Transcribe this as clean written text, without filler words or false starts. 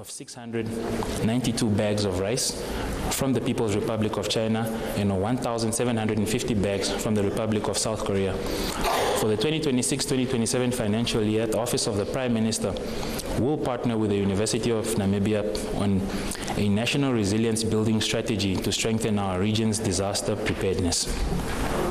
of 692 bags of rice from the People's Republic of China and 1,750 bags from the Republic of South Korea. For the 2026-2027 financial year, the Office of the Prime Minister will partner with the University of Namibia on a national resilience building strategy to strengthen our region's disaster preparedness.